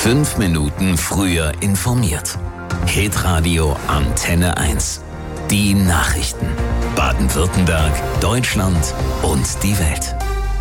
5 Minuten früher informiert. Hitradio Antenne 1. Die Nachrichten. Baden-Württemberg, Deutschland und die Welt.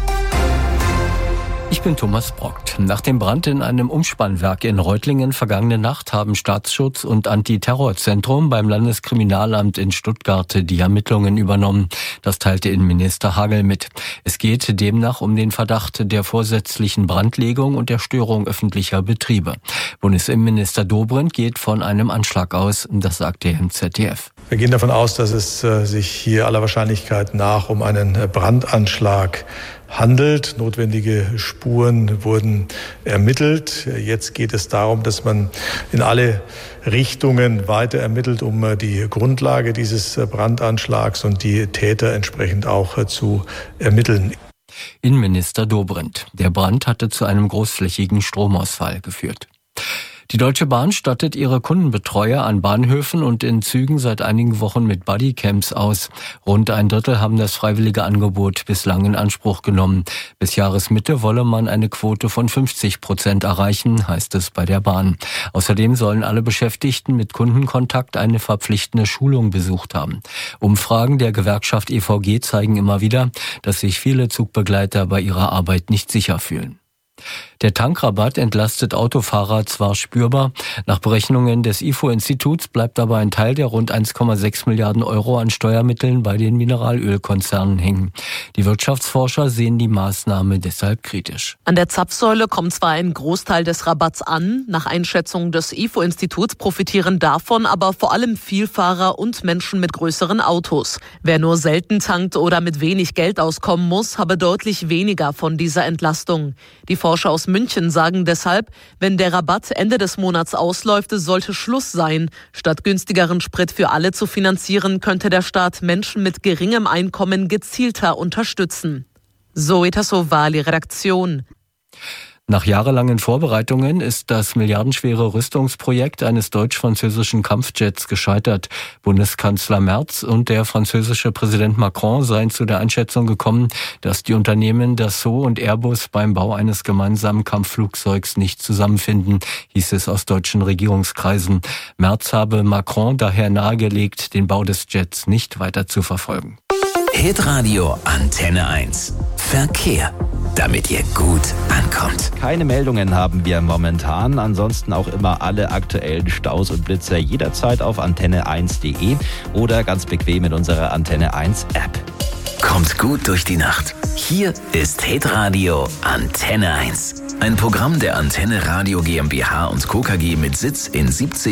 Ich bin Thomas Brockt. Nach dem Brand in einem Umspannwerk in Reutlingen vergangene Nacht haben Staatsschutz und Antiterrorzentrum beim Landeskriminalamt in Stuttgart die Ermittlungen übernommen. Das teilte Innenminister Hagel mit. Es geht demnach um den Verdacht der vorsätzlichen Brandlegung und der Störung öffentlicher Betriebe. Bundesinnenminister Dobrindt geht von einem Anschlag aus, das sagte er im ZDF. Wir gehen davon aus, dass es sich hier aller Wahrscheinlichkeit nach um einen Brandanschlag handelt. Notwendige Spuren wurden ermittelt. Jetzt geht es darum, dass man in alle Richtungen weiter ermittelt, um die Grundlage dieses Brandanschlags und die Täter entsprechend auch zu ermitteln. Innenminister Dobrindt. Der Brand hatte zu einem großflächigen Stromausfall geführt. Die Deutsche Bahn stattet ihre Kundenbetreuer an Bahnhöfen und in Zügen seit einigen Wochen mit Bodycams aus. Rund 1/3 haben das freiwillige Angebot bislang in Anspruch genommen. Bis Jahresmitte wolle man eine Quote von 50% erreichen, heißt es bei der Bahn. Außerdem sollen alle Beschäftigten mit Kundenkontakt eine verpflichtende Schulung besucht haben. Umfragen der Gewerkschaft EVG zeigen immer wieder, dass sich viele Zugbegleiter bei ihrer Arbeit nicht sicher fühlen. Der Tankrabatt entlastet Autofahrer zwar spürbar. Nach Berechnungen des IFO-Instituts bleibt aber ein Teil der rund 1,6 Milliarden Euro an Steuermitteln bei den Mineralölkonzernen hängen. Die Wirtschaftsforscher sehen die Maßnahme deshalb kritisch. An der Zapfsäule kommt zwar ein Großteil des Rabatts an. Nach Einschätzung des IFO-Instituts profitieren davon aber vor allem Vielfahrer und Menschen mit größeren Autos. Wer nur selten tankt oder mit wenig Geld auskommen muss, habe deutlich weniger von dieser Entlastung. Die Forscher aus München sagen deshalb, wenn der Rabatt Ende des Monats ausläuft, sollte Schluss sein. Statt günstigeren Sprit für alle zu finanzieren, könnte der Staat Menschen mit geringem Einkommen gezielter unterstützen. Zoe Tassovali, Redaktion. Nach jahrelangen Vorbereitungen ist das milliardenschwere Rüstungsprojekt eines deutsch-französischen Kampfjets gescheitert. Bundeskanzler Merz und der französische Präsident Macron seien zu der Einschätzung gekommen, dass die Unternehmen Dassault und Airbus beim Bau eines gemeinsamen Kampfflugzeugs nicht zusammenfinden, hieß es aus deutschen Regierungskreisen. Merz habe Macron daher nahegelegt, den Bau des Jets nicht weiter zu verfolgen. Hitradio Antenne 1. Verkehr. Damit ihr gut ankommt. Keine Meldungen haben wir momentan. Ansonsten auch immer alle aktuellen Staus und Blitzer jederzeit auf antenne1.de oder ganz bequem mit unserer Antenne 1 App. Kommt gut durch die Nacht. Hier ist Hitradio Antenne 1. Ein Programm der Antenne Radio GmbH und Co. KG mit Sitz in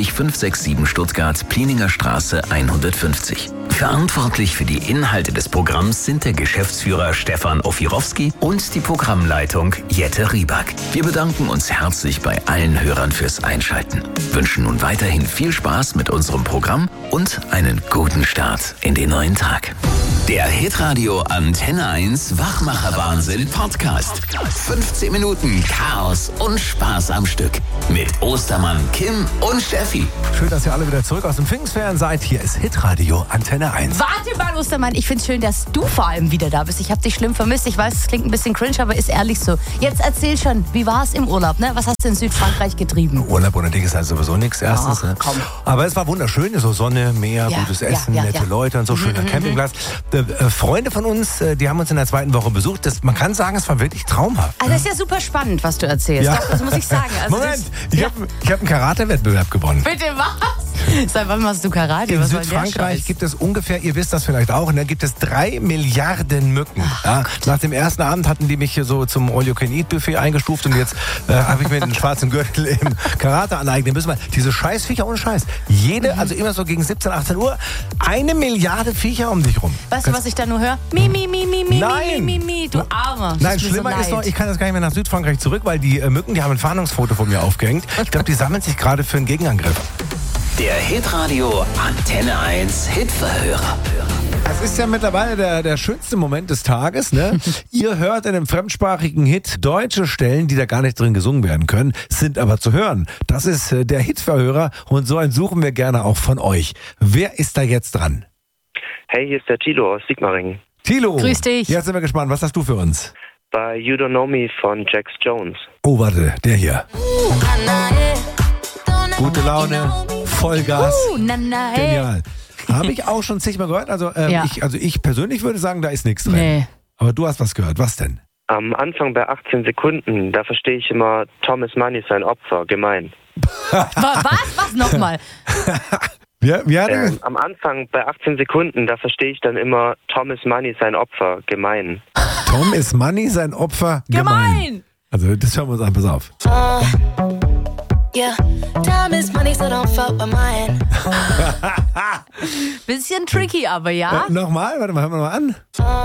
70567 Stuttgart, Plieninger Straße 150. Verantwortlich für die Inhalte des Programms sind der Geschäftsführer Stefan Ofirowski und die Programmleitung Jette Rieback. Wir bedanken uns herzlich bei allen Hörern fürs Einschalten. Wünschen nun weiterhin viel Spaß mit unserem Programm und einen guten Start in den neuen Tag. Der Hitradio Antenne 1 Wachmacher-Wahnsinn Podcast. 15 Minuten Chaos und Spaß am Stück. Mit Ostermann, Kim und Steffi. Schön, dass ihr alle wieder zurück aus dem Pfingstferien seid. Hier ist Hitradio Antenne 1. Warte mal, Ostermann, ich find's schön, dass du vor allem wieder da bist. Ich habe dich schlimm vermisst. Ich weiß, es klingt ein bisschen cringe, aber ist ehrlich so. Jetzt erzähl schon, wie war es im Urlaub? Ne? Was hast du in Südfrankreich getrieben? Urlaub ohne dich ist halt sowieso nichts erstens. Ach, komm. Aber es war wunderschön, so Sonne, Meer, gutes Essen, nette Leute und so, schöner Campingplatz. Freunde von uns, die haben uns in der zweiten Woche besucht. Man kann sagen, es war wirklich traumhaft. Also das ist ja super spannend, was du erzählst. Ja. Doch, das muss ich sagen. Also Moment, ich hab einen Karate-Wettbewerb gewonnen. Bitte was? Seit wann machst du Karate? In Südfrankreich gibt es ungefähr, ihr wisst das vielleicht auch, da gibt es 3 Milliarden Mücken. Ja, nach dem ersten Abend hatten die mich hier so zum All-You-Can-Eat-Buffet eingestuft und jetzt habe ich mir den schwarzen Gürtel im Karate aneignen müssen. Diese Scheißviecher ohne Scheiß. Also immer so gegen 17, 18 Uhr, 1 Milliarde Viecher um dich rum. Weißt du, was ich da nur höre? Mi, mi, mi, mi, mi, Nein. mi, mi, mi, du Armer. Nein, schlimmer ist noch, ich kann jetzt gar nicht mehr nach Südfrankreich zurück, weil die Mücken, die haben ein Fahndungsfoto von mir aufgehängt. Ich glaube, die sammeln sich gerade für einen Gegenangriff. Der Hitradio Antenne 1 Hitverhörer. Es ist ja mittlerweile der schönste Moment des Tages, ne? Ihr hört in dem fremdsprachigen Hit deutsche Stellen, die da gar nicht drin gesungen werden können, sind aber zu hören. Das ist der Hitverhörer und so einen suchen wir gerne auch von euch. Wer ist da jetzt dran? Hey, hier ist der Thilo aus Sigmaringen. Thilo. Grüß dich. Jetzt sind wir gespannt. Was hast du für uns? Bei You Don't Know Me von Jax Jones. Oh, warte, der hier. Gute Laune, Vollgas, genial. Habe ich auch schon zigmal gehört. Also, ich persönlich würde sagen, da ist nichts drin. Nee. Aber du hast was gehört. Was denn? Am Anfang bei 18 Sekunden, da verstehe ich immer, Tom is Money, sein Opfer, gemein. Was? Nochmal? Wie hat er? Am Anfang bei 18 Sekunden, da verstehe ich dann immer, Tom is Money, sein Opfer, gemein. Tom is Money, sein Opfer, gemein. Also, das schauen wir uns an, pass auf. Yeah, time is money, so don't fuck with mine. Bisschen tricky, aber ja. Nochmal, warte mal, hören wir mal an.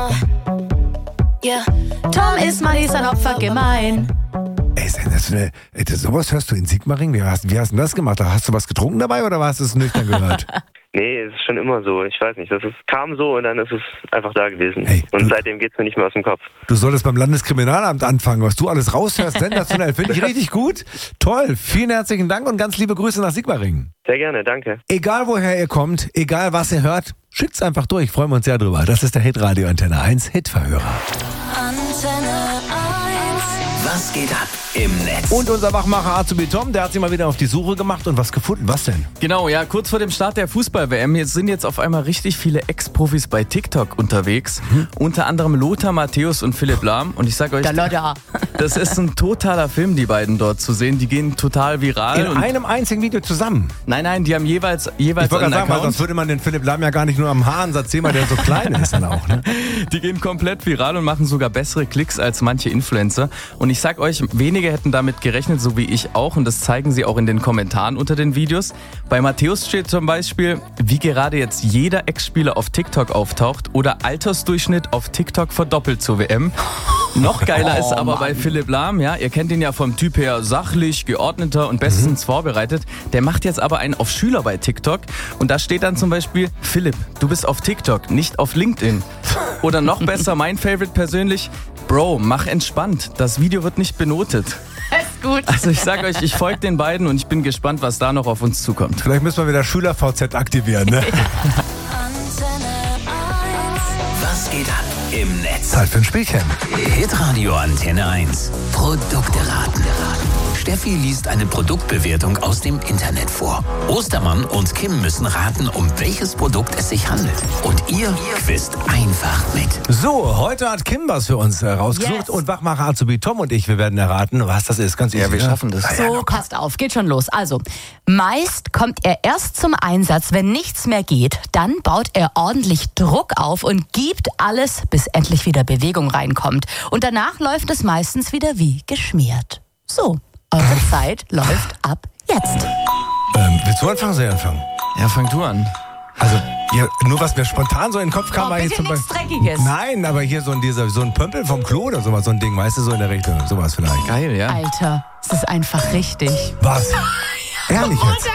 Yeah, Tom is money, sein Opfer, gemein. Ey, sowas hörst du in Sigmaringen? Wie hast du denn das gemacht? Hast du was getrunken dabei oder hast du es nüchtern gehört? Nee, es ist schon immer so. Ich weiß nicht, kam so und dann ist es einfach da gewesen. Hey, und seitdem geht's mir nicht mehr aus dem Kopf. Du solltest beim Landeskriminalamt anfangen, was du alles raushörst. Sensationell, finde ich richtig gut. Toll, vielen herzlichen Dank und ganz liebe Grüße nach Sigmaringen. Sehr gerne, danke. Egal woher ihr kommt, egal was ihr hört, schickt's einfach durch. Freuen wir uns sehr drüber. Das ist der Hitradio Antenne 1 Hitverhörer. Antenne 1. Was geht ab im Netz? Und unser Wachmacher Azubi Tom, der hat sich mal wieder auf die Suche gemacht und was gefunden. Was denn? Genau, ja, kurz vor dem Start der Fußball-WM sind jetzt auf einmal richtig viele Ex-Profis bei TikTok unterwegs. Unter anderem Lothar Matthäus und Philipp Lahm. Und ich sag euch, das ist ein totaler Film, die beiden dort zu sehen. Die gehen total viral. In einem einzigen Video zusammen? Nein, die haben jeweils ich wollte einen sagen, Account. sonst würde man den Philipp Lahm ja gar nicht nur am Haaransatz sehen, weil der so klein ist dann auch. Ne? Die gehen komplett viral und machen sogar bessere Klicks als manche Influencer. Und ich sag euch, wenige hätten damit gerechnet, so wie ich auch. Und das zeigen sie auch in den Kommentaren unter den Videos. Bei Matthäus steht zum Beispiel, wie gerade jetzt jeder Ex-Spieler auf TikTok auftaucht oder Altersdurchschnitt auf TikTok verdoppelt zur WM. Noch geiler ist aber bei Philipp Lahm, ja, ihr kennt ihn ja vom Typ her sachlich, geordneter und bestens vorbereitet. Der macht jetzt aber einen auf Schüler bei TikTok und da steht dann zum Beispiel, Philipp, du bist auf TikTok, nicht auf LinkedIn. Oder noch besser, mein Favorite persönlich, Bro, mach entspannt, das Video wird nicht benotet. Ist gut. Also ich sag euch, ich folge den beiden und ich bin gespannt, was da noch auf uns zukommt. Vielleicht müssen wir wieder Schüler-VZ aktivieren, ne? Antenne 1. Was geht ab im Netz? Zeit für ein Spielchen. Hitradio Antenne 1. Produkte raten. Steffi liest eine Produktbewertung aus dem Internet vor. Ostermann und Kim müssen raten, um welches Produkt es sich handelt. Und ihr quizt einfach mit. So, heute hat Kim was für uns rausgesucht. Yes. Und Wachmacher Azubi Tom und ich, wir werden erraten, was das ist. Ganz easy. Ja, wir schaffen das. So, passt auf, geht schon los. Also, meist kommt er erst zum Einsatz, wenn nichts mehr geht. Dann baut er ordentlich Druck auf und gibt alles, bis endlich wieder Bewegung reinkommt. Und danach läuft es meistens wieder wie geschmiert. So, eure Zeit läuft ab jetzt. Willst du anfangen, soll ich anfangen? Ja, fang du an. Also, ja, nur was mir spontan so in den Kopf kam, war bitte jetzt zum nichts Beispiel. Dreckiges. Nein, aber hier so ein Pömpel vom Klo oder sowas, so ein Ding, weißt du, so in der Richtung, sowas vielleicht. Geil, ja. Alter, es ist einfach richtig. Was? Ehrlich jetzt?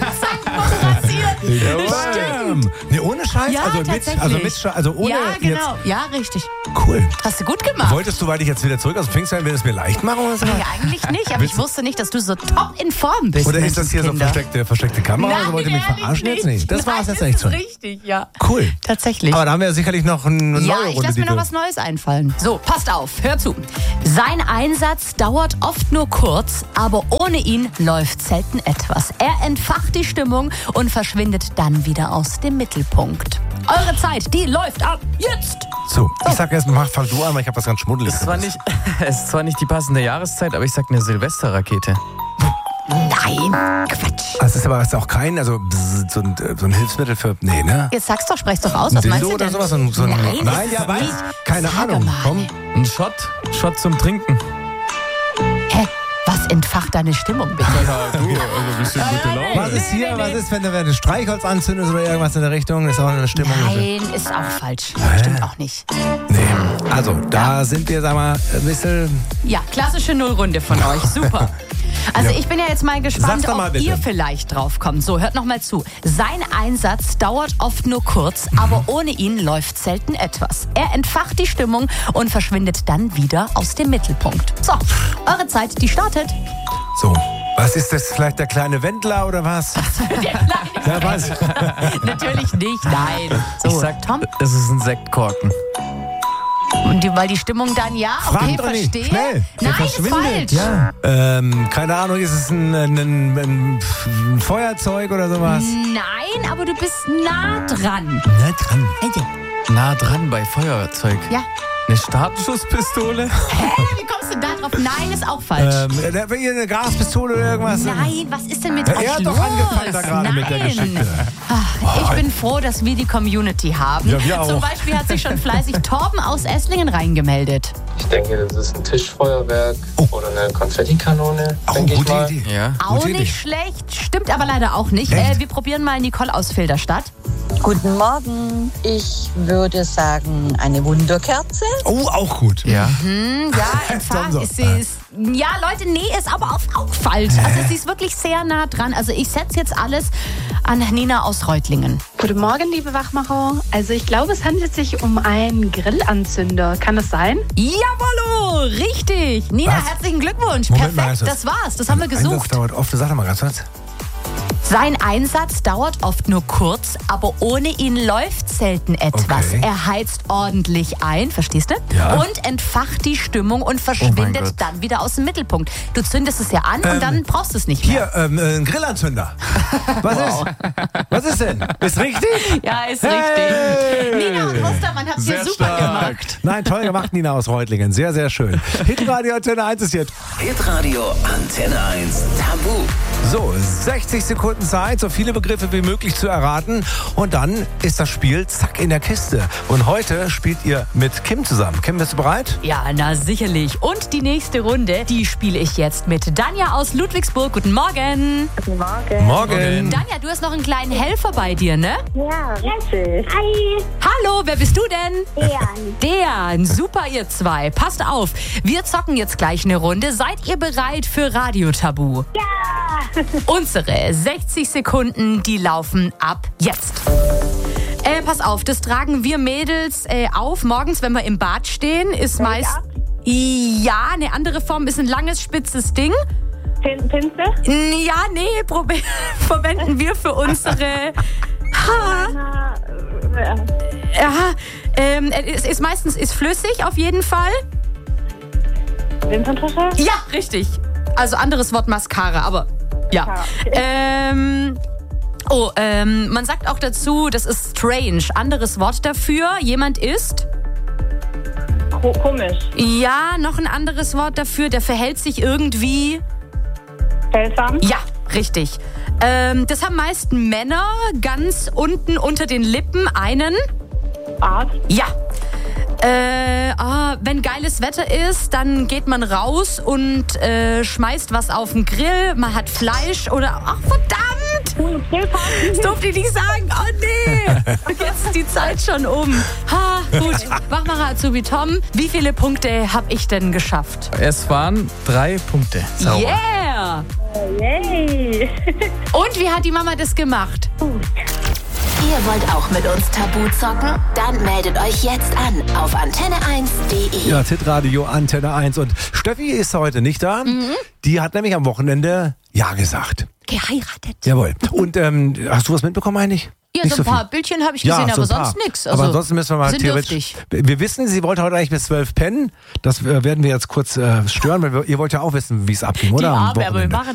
Stimmt. Nee, ohne Scheiß? Ja, tatsächlich. Also ohne Ja, genau. jetzt. Ja, richtig. Cool. Hast du gut gemacht. Wolltest du, weil ich jetzt wieder zurück aus dem Pfingstferien will, es mir leicht machen oder so? Nee, eigentlich nicht, aber ich wusste nicht, dass du so top in Form bist. Oder ist das hier so Menschenskinder. versteckte Kamera? Oder wollt ihr mich verarschen jetzt nicht? Das war es jetzt echt so. Richtig, ja. Cool. Tatsächlich. Aber da haben wir sicherlich noch eine neue Ja, Runde. ich lasse mir noch was Neues einfallen. So, passt auf, hör zu. Sein Einsatz dauert oft nur kurz, aber ohne ihn läuft selten etwas. Er entfacht die Stimmung und verschwindet dann wieder aus dem Mittelpunkt. Eure Zeit, die läuft ab jetzt. So, ich sag erst mal, fang du an, weil ich habe was ganz Schmuddeliges. Es ist zwar nicht die passende Jahreszeit, aber ich sag eine Silvesterrakete. Nein, Quatsch. Das ist aber auch kein, so ein Hilfsmittel für, nee, ne? Jetzt sag's doch, sprech's doch aus, Ein was meinst Dildo du oder denn? sowas? Nein, ja, ist weiß. nicht. Keine Sag Ahnung, mal. komm. Ein Shot zum Trinken. Hä? Was entfacht deine Stimmung, bitte? Was ist hier? Was ist, wenn du ein Streichholz anzündest oder irgendwas in der Richtung? Ist auch eine Stimmung. Nein, ist auch falsch. Stimmt auch nicht. Nee. Also, da sind wir, sag mal, ein bisschen. Ja, klassische Nullrunde von euch. Super. Also ich bin ja jetzt mal gespannt, Sag's doch mal, ob bitte. ihr vielleicht drauf kommt. So, hört noch mal zu. Sein Einsatz dauert oft nur kurz, aber ohne ihn läuft selten etwas. Er entfacht die Stimmung und verschwindet dann wieder aus dem Mittelpunkt. So, eure Zeit, die startet. So. Was ist das? Vielleicht der kleine Wendler oder was? Ja, was? Natürlich nicht, nein. So, Ich sag, Tom? es ist ein Sektkorken. Und weil die Stimmung dann, okay, verstehe. Schnell. Nein, ist falsch. Ja. Keine Ahnung, ist es ein Feuerzeug oder sowas? Nein, aber du bist nah dran. Nah dran bei Feuerzeug. Ja. Eine Startschusspistole? Wie kommst du da drauf? Nein, ist auch falsch. Eine Gaspistole oder irgendwas? Nein, was ist denn mit euch Er hat los? doch angefangen da gerade mit der Geschichte. Ich bin froh, dass wir die Community haben. Ja, wir auch. Zum Beispiel hat sich schon fleißig Torben aus Esslingen reingemeldet. Ich denke, das ist ein Tischfeuerwerk oder eine Konfettikanone, denke ich mal. Idee. Ja. Auch nicht schlecht, stimmt aber leider auch nicht. Wir probieren mal Nicole aus Filderstadt. Guten Morgen. Ich würde sagen, eine Wunderkerze. Oh, auch gut. Ja. Ja, Leute, nee, ist aber auch falsch. Also sie ist wirklich sehr nah dran. Also ich setze jetzt alles an Nina aus Reutlingen. Guten Morgen, liebe Wachmacher. Also ich glaube, es handelt sich um einen Grillanzünder. Kann das sein? Jawollo, richtig. Nina, herzlichen Glückwunsch. Moment mal, Perfekt, das war's. Das haben wir Einsatz gesucht. dauert oft. Sag doch mal ganz kurz. Sein Einsatz dauert oft nur kurz, aber ohne ihn läuft selten etwas. Okay. Er heizt ordentlich ein, verstehst du? Ja. Und entfacht die Stimmung und verschwindet dann wieder aus dem Mittelpunkt. Du zündest es ja an und dann brauchst du es nicht mehr. Hier, ein Grillanzünder. Was ist denn? Ist richtig? Ja, ist Hey! richtig. Nina und Mustermann habt ihr super gemacht. Nein, toll gemacht, Nina aus Reutlingen. Sehr, sehr schön. Hitradio Antenne 1 ist jetzt. Hitradio Antenne 1 Tabu. So, 60 Sekunden Zeit, so viele Begriffe wie möglich zu erraten. Und dann ist das Spiel zack in der Kiste. Und heute spielt ihr mit Kim zusammen. Kim, bist du bereit? Ja, na sicherlich. Und die nächste Runde, die spiele ich jetzt mit Danja aus Ludwigsburg. Guten Morgen. Guten Morgen. Morgen. Danja, du hast noch einen kleinen Helfer bei dir, ne? Ja, richtig. Hi. Hallo, wer bist du denn? Dejan. Dejan, super ihr zwei. Passt auf, wir zocken jetzt gleich eine Runde. Seid ihr bereit für Radiotabu? Ja. Unsere 60 Sekunden, die laufen ab jetzt. Pass auf, das tragen wir Mädels auf morgens, wenn wir im Bad stehen. Ist meist... Ja, eine andere Form ist ein langes, spitzes Ding. Pinsel? Ja, nee, verwenden wir für unsere... Es ist meistens flüssig auf jeden Fall. Wimperntusche? Ja, richtig. Also anderes Wort Mascara, aber ja. Man sagt auch dazu, das ist strange. Anderes Wort dafür, jemand ist... Komisch. Ja, noch ein anderes Wort dafür, der verhält sich irgendwie... Seltsam? Ja, richtig. Das haben meist Männer ganz unten unter den Lippen einen... Bart? Ja. Wenn geiles Wetter ist, dann geht man raus und schmeißt was auf den Grill. Man hat Fleisch oder... Ach, verdammt! Das durfte ich nicht sagen. Oh, nee. Jetzt ist die Zeit schon um. Gut. Wachmacher Azubi Tom, wie viele Punkte habe ich denn geschafft? Es waren 3 Punkte. Sauber. Yeah! Yay! Und wie hat die Mama das gemacht? Ihr wollt auch mit uns Tabu zocken? Dann meldet euch jetzt an auf antenne1.de. Ja, Hitradio Antenne 1. Und Steffi ist heute nicht da. Die hat nämlich am Wochenende Ja gesagt. Geheiratet. Jawohl. Und hast du was mitbekommen eigentlich? Ja, Nicht so ein paar viel. Bildchen habe ich gesehen, Ja, so aber ein paar. sonst nichts. Aber ansonsten müssen wir mal sind theoretisch... dürftig. Wir wissen, sie wollte heute eigentlich bis 12 pennen. Das werden wir jetzt kurz stören, weil ihr wollt ja auch wissen, wie es abging, oder? Die Am Arme, aber wir Wochenende. machen